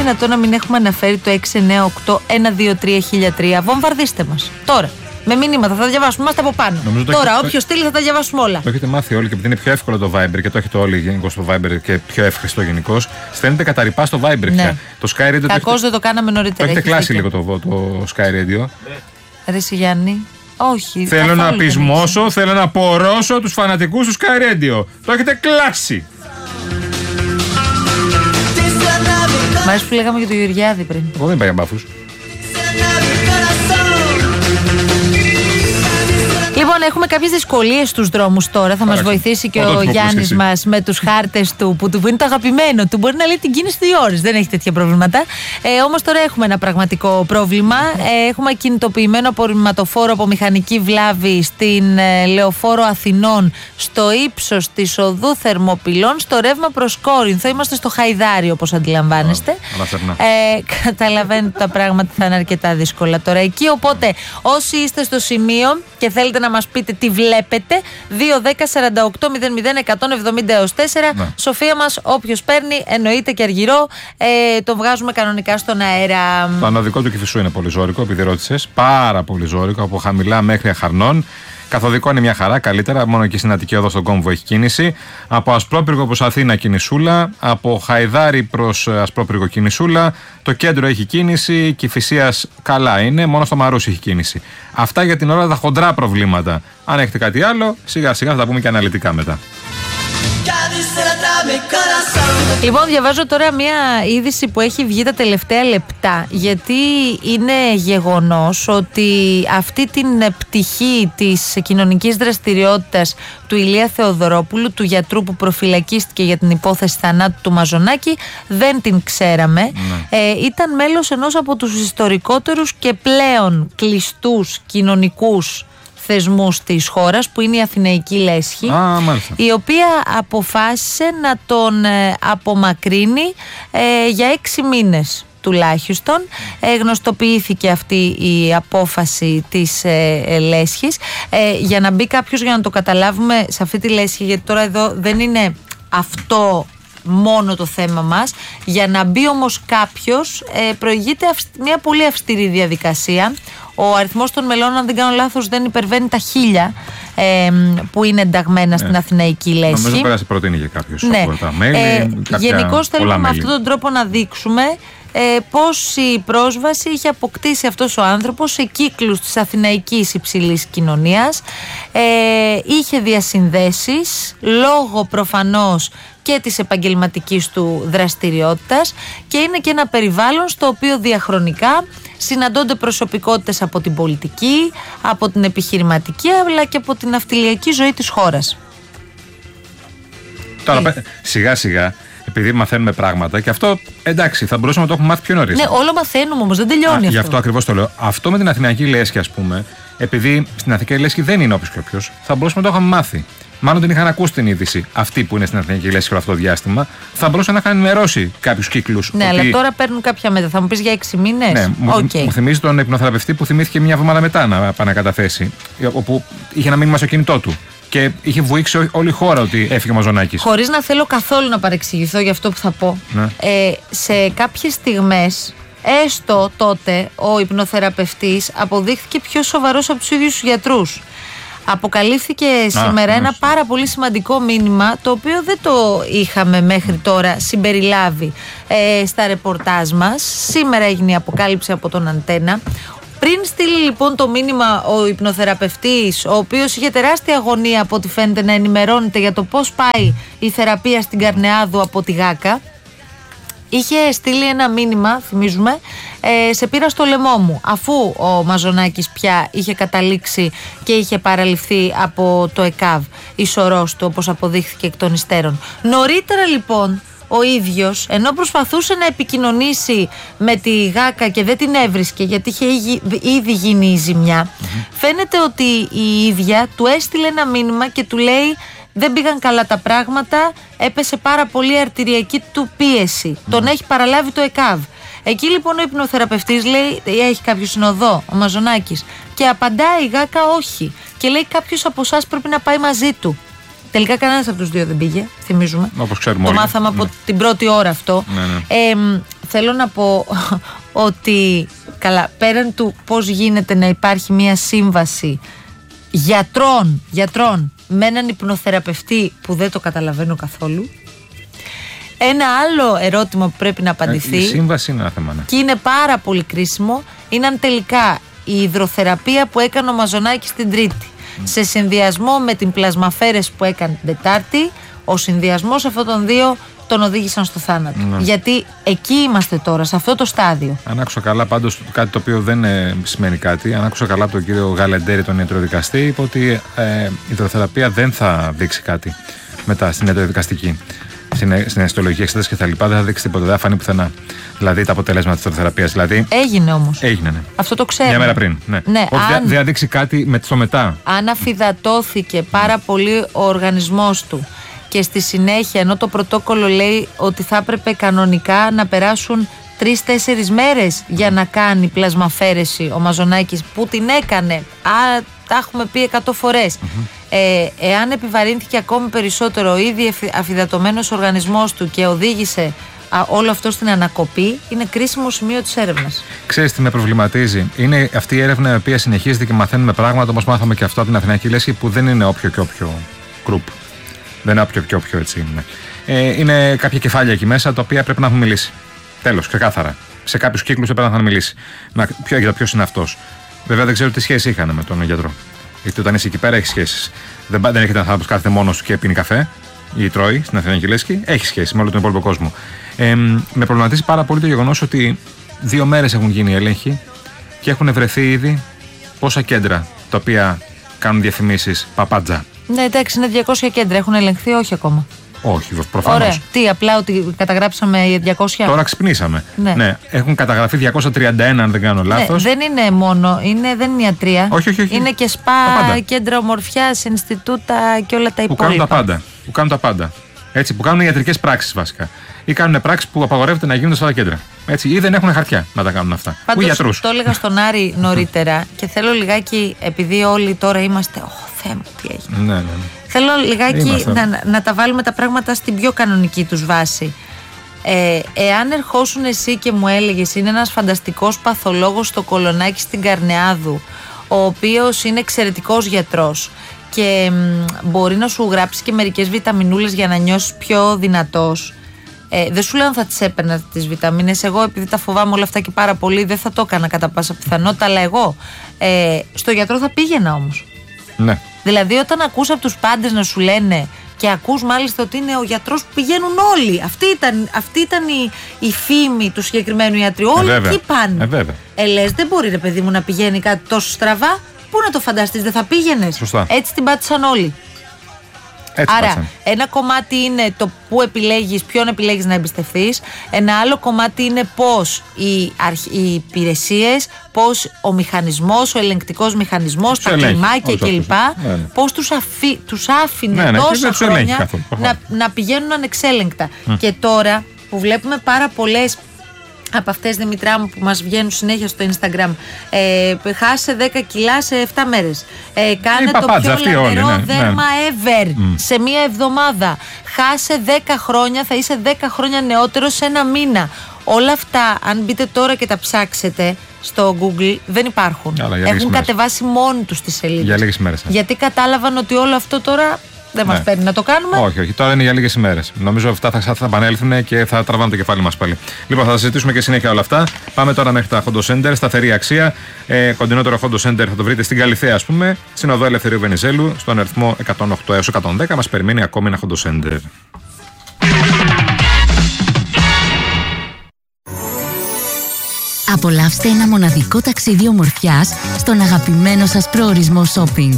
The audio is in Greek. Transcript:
δυνατόν να μην έχουμε αναφέρει το 698-123-1003? Βομβαρδίστε μας τώρα. Με μηνύματα θα τα διαβάσουμε. Είμαστε από πάνω. Τώρα, όποιο στείλει θα τα διαβάσουμε όλα. Το έχετε μάθει όλοι και επειδή είναι πιο εύκολο το Viber και το έχετε όλοι γενικώς στο Viber και πιο εύχριστο γενικώς. Στέλνετε καταρρυπά στο Viber πια. Ναι. Το Sky Radio. Κακώς δεν το κάναμε νωρίτερα. Το έχετε κλάσει λίγο το Sky Radio. Ρε Γιάννη. Όχι. Θέλω να πεισμώσω, θέλω να πορώσω τους φανατικούς του Sky Radio. Το έχετε κλάσει. Μ' αρέσει που λέγαμε για το Γεωργιάδη πριν. Εγώ δεν είπα για μπάφους. Λοιπόν, έχουμε κάποιες δυσκολίες στους δρόμους τώρα. Θα μας βοηθήσει και ο Γιάννης μας με τους χάρτες του, που είναι το αγαπημένο του. Μπορεί να λέει την κίνηση 2 ώρες, δεν έχει τέτοια προβλήματα. Όμως τώρα έχουμε ένα πραγματικό πρόβλημα. Έχουμε κινητοποιημένο απορριμματοφόρο από μηχανική βλάβη στην Λεωφόρο Αθηνών, στο ύψος της οδού Θερμοπυλών, στο ρεύμα προς Κόρινθο. Είμαστε στο Χαϊδάρι, όπως αντιλαμβάνεστε. Καταλαβαίνετε τα πράγματα θα είναι αρκετά δύσκολα τώρα εκεί. Οπότε, όσοι είστε στο σημείο και θέλετε να μας πείτε τι βλέπετε, 2-10-48-00-170-4. Ναι. Σοφία μας, όποιος παίρνει, εννοείται και αργυρό, το βγάζουμε κανονικά στον αέρα. Το ανωδικό του Κηφισού είναι πολύ ζώρικο, επειδή ρώτησες. Πάρα πολύ ζώρικο, από χαμηλά μέχρι Αχαρνών. Καθοδικό είναι μια χαρά, καλύτερα. Μόνο και στην Αττική Οδό στον Κόμβο έχει κίνηση. Από Ασπρόπυργο προς Αθήνα κινησούλα. Από Χαϊδάρι προς Ασπρόπυργο κινησούλα. Το κέντρο έχει κίνηση. Κηφισίας καλά είναι. Μόνο στο Μαρούσι έχει κίνηση. Αυτά για την ώρα τα χοντρά προβλήματα. Αν έχετε κάτι άλλο, σιγά σιγά θα τα πούμε και αναλυτικά μετά. Λοιπόν, διαβάζω τώρα μια είδηση που έχει βγει τα τελευταία λεπτά, γιατί είναι γεγονός ότι αυτή την πτυχή της κοινωνικής δραστηριότητας του Ηλία Θεοδωρόπουλου, του γιατρού που προφυλακίστηκε για την υπόθεση θανάτου του Μαζονάκη, δεν την ξέραμε. Ήταν μέλος ενός από τους ιστορικότερους και πλέον κλειστούς κοινωνικούς θεσμούς της χώρας, που είναι η Αθηναϊκή Λέσχη, η οποία αποφάσισε να τον απομακρύνει για 6 μήνες τουλάχιστον. Γνωστοποιήθηκε αυτή η απόφαση της Λέσχης. Για να μπει κάποιος, για να το καταλάβουμε, σε αυτή τη Λέσχη, γιατί τώρα εδώ δεν είναι αυτό μόνο το θέμα μας. Για να μπει όμως κάποιος, προηγείται μια πολύ αυστηρή διαδικασία. Ο αριθμός των μελών, αν δεν κάνω λάθος, δεν υπερβαίνει τα 1000 που είναι ενταγμένα στην Αθηναϊκή Λέσχη. Νομίζω πέρασε προτείνει για κάποιους. Ναι. Γενικώς θέλουμε με αυτόν μέλη. τον τρόπο να δείξουμε πόση πρόσβαση είχε αποκτήσει αυτός ο άνθρωπος σε κύκλους της αθηναϊκής υψηλής κοινωνίας. Είχε διασυνδέσεις λόγω προφανώς και της επαγγελματικής του δραστηριότητας, και είναι και ένα περιβάλλον στο οποίο διαχρονικά συναντώνται προσωπικότητες από την πολιτική, από την επιχειρηματική, αλλά και από την ναυτιλιακή ζωή της χώρας. Τώρα σιγά σιγά, επειδή μαθαίνουμε πράγματα, και αυτό εντάξει, θα μπορούσαμε να το έχουμε μάθει πιο νωρίς. Ναι, όλο μαθαίνουμε όμως, δεν τελειώνει αυτό. Γι' αυτό ακριβώς το λέω. Αυτό με την Αθηναϊκή Λέσχη, ας πούμε, επειδή στην Αθηναϊκή Λέσχη δεν είναι όποιος και όποιος, θα μπορούσαμε να το είχαμε μάθει. Μάλλον την είχαν ακούσει την είδηση. Αυτοί που είναι στην Αθηναϊκή Λέσχη όλο αυτό το διάστημα θα μπορούσαν να είχαν ενημερώσει κάποιους κύκλους. Ναι, αλλά τώρα παίρνουν κάποια μέτρα. Θα μου πεις για 6 μήνες. Ναι, μου θυμίζει τον υπνοθεραπευτή που θυμήθηκε μια εβδομάδα μετά να επανακαταθέσει. Όπου είχε ένα μήνυμα στο κινητό του. Και είχε βουήξει όλη η χώρα ότι έφυγε ο Μαζονάκης. Χωρίς να θέλω καθόλου να παρεξηγηθώ για αυτό που θα πω. Ναι. Σε κάποιες στιγμές, έστω τότε, ο υπνοθεραπευτής αποδείχθηκε πιο σοβαρός από τους ίδιους τους γιατρούς. Αποκαλύφθηκε σήμερα ένα πάρα πολύ σημαντικό μήνυμα, το οποίο δεν το είχαμε μέχρι τώρα συμπεριλάβει στα ρεπορτάζ μας. Σήμερα έγινε η αποκάλυψη από τον Αντένα. Πριν στείλει λοιπόν το μήνυμα ο υπνοθεραπευτής, ο οποίος είχε τεράστια αγωνία από ό,τι φαίνεται να ενημερώνεται για το πώς πάει η θεραπεία στην Καρνεάδου από τη Γάκα, είχε στείλει ένα μήνυμα, θυμίζουμε, σε πήρα στο λαιμό μου, αφού ο Μαζονάκης πια είχε καταλήξει και είχε παραληφθεί από το ΕΚΑΒ, η σωρός του, όπως αποδείχθηκε εκ των υστέρων. Νωρίτερα λοιπόν ο ίδιος, ενώ προσπαθούσε να επικοινωνήσει με τη Γάκα και δεν την έβρισκε γιατί είχε ήδη γίνει η ζημιά, φαίνεται ότι η ίδια του έστειλε ένα μήνυμα και του λέει: δεν πήγαν καλά τα πράγματα, έπεσε πάρα πολύ αρτηριακή του πίεση. Τον έχει παραλάβει το ΕΚΑΒ. Εκεί λοιπόν ο υπνοθεραπευτής λέει: έχει κάποιο συνοδό, ο Μαζονάκης? Και απαντάει η Γάκα: όχι. Και λέει: κάποιος από εσάς πρέπει να πάει μαζί του. Τελικά κανένας από τους δύο δεν πήγε, θυμίζουμε. Όπως ξέρουμε το όλοι. μάθαμε από την πρώτη ώρα αυτό. θέλω να πω ότι καλά, πέραν του πώς γίνεται να υπάρχει μια σύμβαση γιατρών με έναν υπνοθεραπευτή που δεν το καταλαβαίνω καθόλου. Ένα άλλο ερώτημα που πρέπει να απαντηθεί, η σύμβαση είναι ένα θέμα, ναι. Και είναι πάρα πολύ κρίσιμο, είναι αν τελικά η υδροθεραπεία που έκανε ο Μαζονάκης την Τρίτη σε συνδυασμό με την πλασμαφέρεση που έκανε την Τετάρτη, ο συνδυασμός αυτών των δύο τον οδήγησαν στο θάνατο. Γιατί εκεί είμαστε τώρα, σε αυτό το στάδιο. Αν άκουσα καλά, πάντως κάτι το οποίο δεν σημαίνει κάτι, αν άκουσα καλά από τον κύριο Γαλεντέρη, τον ιατροδικαστή, είπε ότι η υδροθεραπεία δεν θα δείξει κάτι μετά στην ιατροδικαστική. Στην αστρολογική εξέταση και τα λοιπά, δεν θα δείξει τίποτα, δεν θα φανεί πουθενά. Δηλαδή τα αποτελέσματα της υδροθεραπείας. Δηλαδή, έγινε όμως. Έγινε, ναι. Αυτό το ξέρουμε. Μια μέρα πριν. Ναι. Όχι, δεν θα δείξει κάτι στο μετά. Αν αφυδατώθηκε πάρα πολύ ο οργανισμός του και στη συνέχεια, ενώ το πρωτόκολλο λέει ότι θα έπρεπε κανονικά να περάσουν 3-4 μέρες για να κάνει πλασμαφέρεση ο Μαζονάκης, που την έκανε. Τα έχουμε πει 100 φορές. Εάν επιβαρύνθηκε ακόμη περισσότερο ο ήδη αφυδατωμένος οργανισμός του και οδήγησε όλο αυτό στην ανακοπή, είναι κρίσιμο σημείο της έρευνας. Ξέρεις τι με προβληματίζει? Είναι αυτή η έρευνα η οποία συνεχίζεται και μαθαίνουμε πράγματα, όπως μάθαμε και αυτό από την Αθηναϊκή Λέσχη, που δεν είναι όποιο και όποιο group. Δεν είναι όποιο και όποιο, έτσι είναι. Είναι κάποια κεφάλια εκεί μέσα τα οποία πρέπει να έχουν μιλήσει. Τέλος, ξεκάθαρα. Σε κάποιους κύκλους πρέπει να έχουν μιλήσει. Για ποιος είναι αυτός. Βέβαια δεν ξέρω τι σχέση είχαν με τον γιατρό. Γιατί όταν είσαι εκεί πέρα έχει σχέσεις. Δεν έχετε ένα άνθρωπο κάθεται μόνος του και πίνει καφέ ή τρώει στην Αθηναϊκή Λέσχη. Έχει σχέση με όλο τον υπόλοιπο κόσμο. Με προβληματίζει πάρα πολύ το γεγονός ότι 2 μέρες έχουν γίνει οι έλεγχοι και έχουν βρεθεί ήδη πόσα κέντρα τα οποία κάνουν διαφημίσεις παπάντζα. Ναι, εντάξει, είναι 200 κέντρα. Έχουν ελεγχθεί, όχι ακόμα. Όχι, προφανώς. Ωραία. Τι, απλά ότι καταγράψαμε 200. Τώρα ξυπνήσαμε. Ναι. Έχουν καταγραφεί 231, αν δεν κάνω λάθος. Ναι, δεν είναι μόνο, δεν είναι ιατρία. Όχι. Είναι και σπα, κέντρα ομορφιάς, Ινστιτούτα και όλα τα υπόλοιπα. Που κάνουν τα πάντα. Έτσι, που κάνουν ιατρικές πράξεις βασικά. Ή κάνουν πράξεις που απαγορεύεται να γίνονται σε αυτά τα κέντρα. Έτσι, ή δεν έχουν χαρτιά να τα κάνουν αυτά. Πάντως, το έλεγα στον Άρη νωρίτερα και θέλω λιγάκι, επειδή όλοι τώρα είμαστε. Θεέ μου, τι έγινε. Ναι. Θέλω λιγάκι να τα βάλουμε τα πράγματα στην πιο κανονική τους βάση. Εάν ερχόσουν εσύ και μου έλεγες είναι ένας φανταστικός παθολόγος στο Κολονάκι στην Καρνεάδου, ο οποίος είναι εξαιρετικός γιατρός και μπορεί να σου γράψει και μερικές βιταμινούλες για να νιώσεις πιο δυνατός, δεν σου λέω αν θα τις έπαιρνα τις βιταμίνες. Εγώ, επειδή τα φοβάμαι όλα αυτά και πάρα πολύ, δεν θα το έκανα κατά πάσα πιθανότητα, αλλά εγώ στο γιατρό θα πήγαινα όμως. Ναι. Δηλαδή, όταν ακούς από τους πάντες να σου λένε, και ακούς μάλιστα ότι είναι ο γιατρός που πηγαίνουν όλοι. Αυτή ήταν η φήμη του συγκεκριμένου ιατρίου. Όλοι εκεί πάνε. Λες, δεν μπορεί, ρε παιδί μου, να πηγαίνει κάτι τόσο στραβά. Πού να το φανταστείς, δεν θα πήγαινες? Σωστά. Έτσι την πάτησαν όλοι. Άρα, ένα κομμάτι είναι το που επιλέγεις, ποιον επιλέγεις να εμπιστευθείς. Ένα άλλο κομμάτι είναι πώς οι υπηρεσίες, πώς ο μηχανισμός, ο ελεγκτικός μηχανισμός, τα κλιμάκια κλπ. Πώς τους άφηνε τόσα χρόνια να πηγαίνουν ανεξέλεγκτα. Και τώρα που βλέπουμε πάρα πολλές από αυτές, Δημητρά μου, που μας βγαίνουν συνέχεια στο Instagram, χάσε 10 κιλά σε 7 μέρες, κάνε το πιο λαμπερό δέρμα ever σε μία εβδομάδα, χάσε 10 χρόνια, θα είσαι 10 χρόνια νεότερος σε ένα μήνα. Όλα αυτά, αν μπείτε τώρα και τα ψάξετε στο Google, δεν υπάρχουν. Έχουν κατεβάσει μόνοι τους τις σελίδες. Για λίγες μέρες. Γιατί κατάλαβαν ότι όλο αυτό τώρα δεν μας παίρνει να το κάνουμε. Όχι. Τώρα είναι για λίγες ημέρες. Νομίζω αυτά θα επανέλθουν και θα τραβάνε το κεφάλι μας πάλι. Λοιπόν, θα συζητήσουμε και συνέχεια όλα αυτά. Πάμε τώρα μέχρι τα Hondo Center, σταθερή αξία. Κοντινότερο Hondo Center θα το βρείτε στην Καλιθέα, ας πούμε, στην οδό Ελευθερίου Βενιζέλου, στον αριθμό 108 έως 110. Μας περιμένει ακόμη ένα Hondo Center. Απολαύστε ένα μοναδικό ταξίδι ομορφιάς στον αγαπημένο σας προορισμό shopping.